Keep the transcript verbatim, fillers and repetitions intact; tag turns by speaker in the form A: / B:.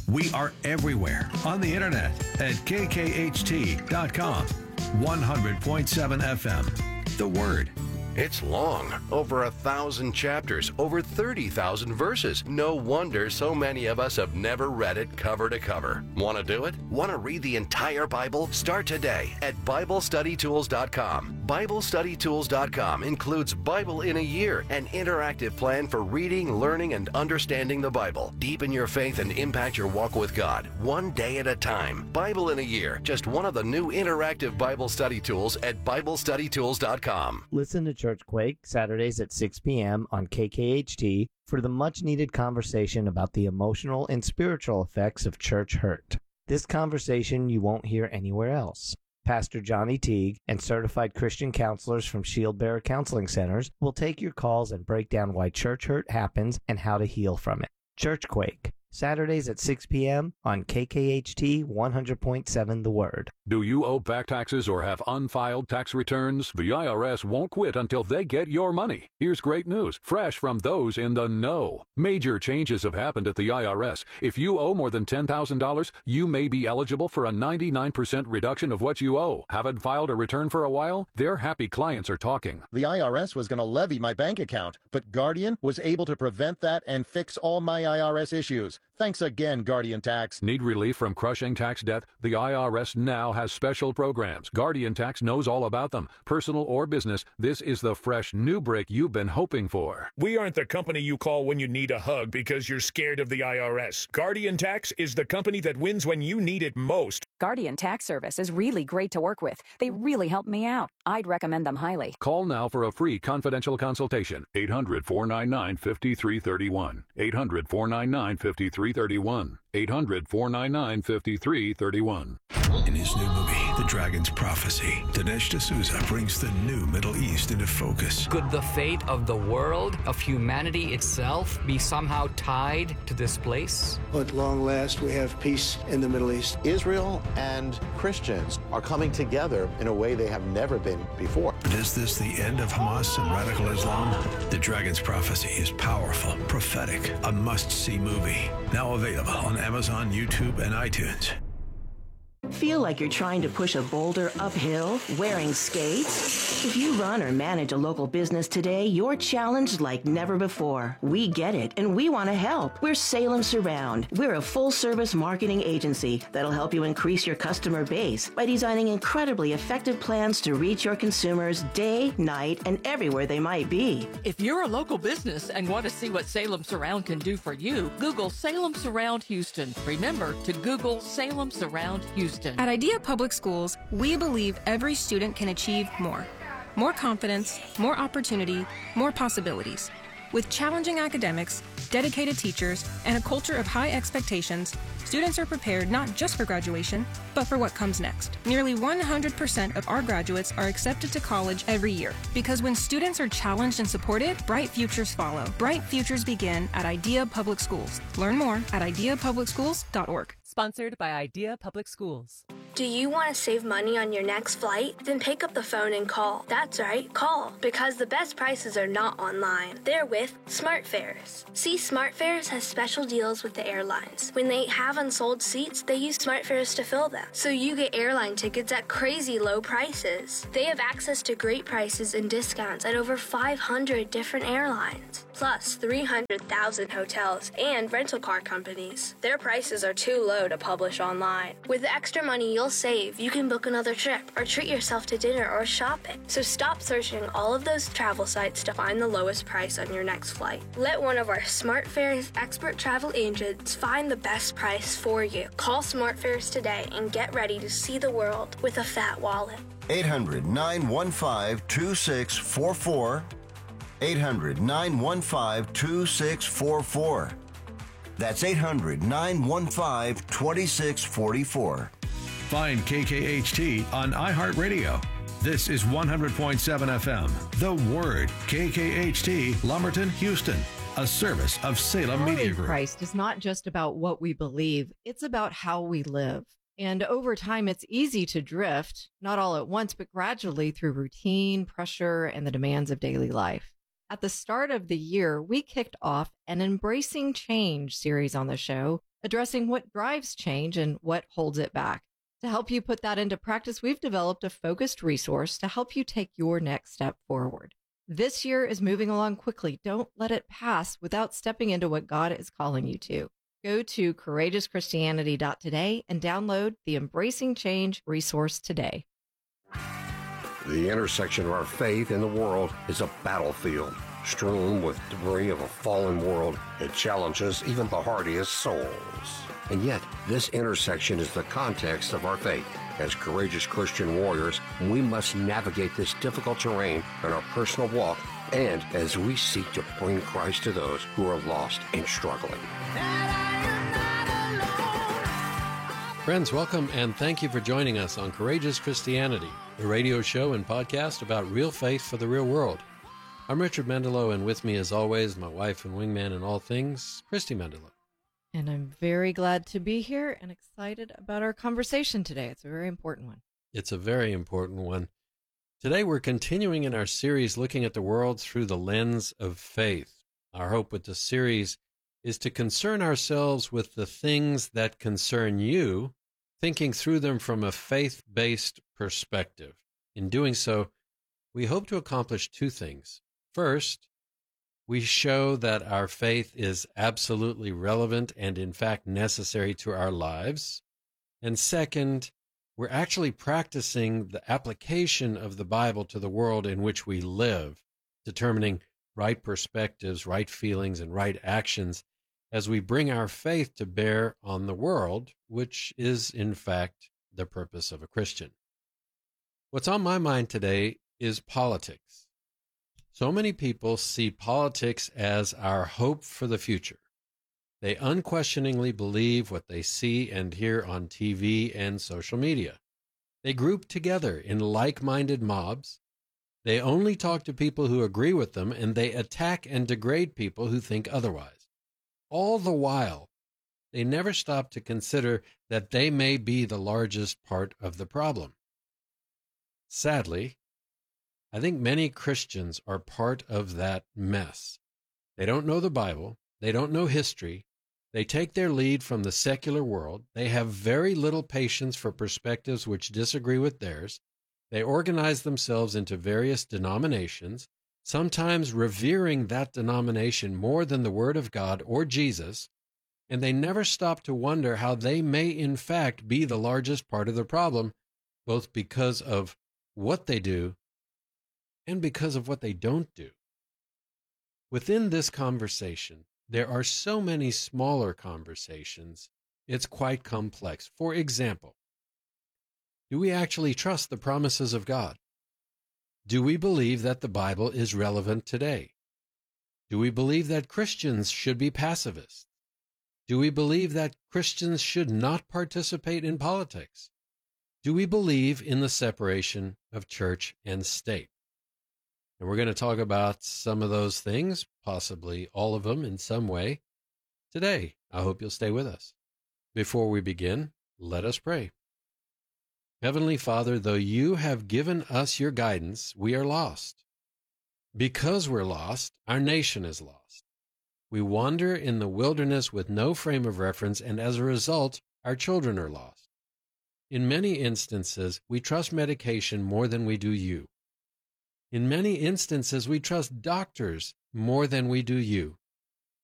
A: We are everywhere on the internet at K K H T dot com. one hundred point seven F M. The Word.
B: It's long, over a thousand chapters, over thirty thousand verses. No wonder so many of us have never read it cover to cover. Want to do it? Want to read the entire Bible? Start today at Bible Study Tools dot com. Bible Study Tools dot com includes Bible in a Year, an interactive plan for reading, learning, and understanding the Bible. Deepen your faith and impact your walk with God, one day at a time. Bible in a Year, just one of the new interactive Bible study tools at Bible Study Tools dot com.
C: Listen to Churchquake Saturdays at six p.m. on K K H T for the much-needed conversation about the emotional and spiritual effects of church hurt. This conversation you won't hear anywhere else. Pastor Johnny Teague and certified Christian counselors from Shield Bearer Counseling Centers will take your calls and break down why church hurt happens and how to heal from it. Churchquake, Saturdays at six p.m. on K K H T one hundred point seven The Word.
D: Do you owe back taxes or have unfiled tax returns? The I R S won't quit until they get your money. Here's great news, fresh from those in the know. Major changes have happened at the I R S. If you owe more than ten thousand dollars, you may be eligible for a ninety-nine percent reduction of what you owe. Haven't filed a return for a while? Their happy clients are talking.
E: The I R S was going to levy my bank account, but Guardian was able to prevent that and fix all my I R S issues. Thanks again, Guardian Tax.
D: Need relief from crushing tax debt? The I R S now has special programs. Guardian Tax knows all about them. Personal or business, this is the fresh new break you've been hoping for.
F: We aren't the company you call when you need a hug because you're scared of the I R S. Guardian Tax is the company that wins when you need it most.
G: Guardian Tax Service is really great to work with. They really helped me out. I'd recommend them highly.
D: Call now for a free confidential consultation. eight hundred, four nine nine, five three three one. eight hundred, four nine nine, five three three one. eight hundred, four nine nine, five three three one.
A: In his new movie, The Dragon's Prophecy, Dinesh D'Souza brings the new Middle East into focus.
H: Could the fate of the world, of humanity itself, be somehow tied to this place?
I: At long last, we have peace in the Middle East.
J: Israel and Christians are coming together in a way they have never been before.
A: But is this the end of Hamas and radical Islam? The Dragon's Prophecy is powerful, prophetic, a must-see movie. Now available on Amazon, YouTube, and iTunes.
K: Feel like you're trying to push a boulder uphill wearing skates? If you run or manage a local business today, you're challenged like never before. We get it, and we want to help. We're Salem Surround. We're a full-service marketing agency that'll help you increase your customer base by designing incredibly effective plans to reach your consumers day, night, and everywhere they might be.
L: If you're a local business and want to see what Salem Surround can do for you, Google Salem Surround Houston. Remember to Google Salem Surround Houston.
M: At Idea Public Schools, we believe every student can achieve more. More confidence, more opportunity, more possibilities. With challenging academics, dedicated teachers, and a culture of high expectations, students are prepared not just for graduation, but for what comes next. Nearly one hundred percent of our graduates are accepted to college every year. Because when students are challenged and supported, bright futures follow. Bright futures begin at Idea Public Schools. Learn more at idea public schools dot org.
N: Sponsored by Idea Public Schools.
O: Do you want to save money on your next flight? Then pick up the phone and call. That's right, call. Because the best prices are not online. They're with SmartFares. See, SmartFares has special deals with the airlines. When they have unsold seats, they use SmartFares to fill them. So you get airline tickets at crazy low prices. They have access to great prices and discounts at over five hundred different airlines. Plus three hundred thousand hotels and rental car companies. Their prices are too low to publish online. With the extra money you'll save, you can book another trip or treat yourself to dinner or shopping. So stop searching all of those travel sites to find the lowest price on your next flight. Let one of our SmartFares expert travel agents find the best price for you. Call SmartFares today and get ready to see the world with a fat wallet.
P: eight hundred, nine one five, two six four four. eight hundred, nine one five, two six four four. That's eight hundred, nine one five, two six four four.
A: Find K K H T on iHeartRadio. This is one hundred point seven F M. The Word, K K H T, Lumberton, Houston. A service of Salem Media Group.
Q: Christ is not just about what we believe. It's about how we live. And over time, it's easy to drift, not all at once, but gradually through routine, pressure, and the demands of daily life. At the start of the year, we kicked off an Embracing Change series on the show, addressing what drives change and what holds it back. To help you put that into practice, we've developed a focused resource to help you take your next step forward. This year is moving along quickly. Don't let it pass without stepping into what God is calling you to. Go to courageous christianity dot today and download the Embracing Change resource today.
R: The intersection of our faith and the world is a battlefield, strewn with debris of a fallen world. It challenges even the hardiest souls. And yet, this intersection is the context of our faith. As courageous Christian warriors, we must navigate this difficult terrain in our personal walk and as we seek to bring Christ to those who are lost and struggling.
S: Friends, welcome and thank you for joining us on Courageous Christianity, a radio show and podcast about real faith for the real world. I'm Richard Mendelow, and with me, as always, my wife and wingman in all things, Christy Mendelow.
Q: And I'm very glad to be here and excited about our conversation today. It's a very important one.
S: It's a very important one. Today, we're continuing in our series looking at the world through the lens of faith. Our hope with this series is to concern ourselves with the things that concern you, thinking through them from a faith-based perspective. In doing so, we hope to accomplish two things. First, we show that our faith is absolutely relevant and, in fact, necessary to our lives. And second, we're actually practicing the application of the Bible to the world in which we live, determining right perspectives, right feelings, and right actions as we bring our faith to bear on the world, which is, in fact, the purpose of a Christian. What's on my mind today is politics. So many people see politics as our hope for the future. They unquestioningly believe what they see and hear on T V and social media. They group together in like-minded mobs. They only talk to people who agree with them, and they attack and degrade people who think otherwise. All the while, they never stop to consider that they may be the largest part of the problem. Sadly, I think many Christians are part of that mess. They don't know the Bible. They don't know history. They take their lead from the secular world. They have very little patience for perspectives which disagree with theirs. They organize themselves into various denominations, sometimes revering that denomination more than the Word of God or Jesus, and they never stop to wonder how they may in fact be the largest part of the problem, both because of what they do and because of what they don't do. Within this conversation, there are so many smaller conversations, it's quite complex. For example, do we actually trust the promises of God? Do we believe that the Bible is relevant today? Do we believe that Christians should be pacifists? Do we believe that Christians should not participate in politics? Do we believe in the separation of church and state? And we're going to talk about some of those things, possibly all of them in some way, today. I hope you'll stay with us. Before we begin, let us pray. Heavenly Father, though you have given us your guidance, we are lost. Because we're lost, our nation is lost. We wander in the wilderness with no frame of reference, and as a result, our children are lost. In many instances, we trust medication more than we do you. In many instances, we trust doctors more than we do you.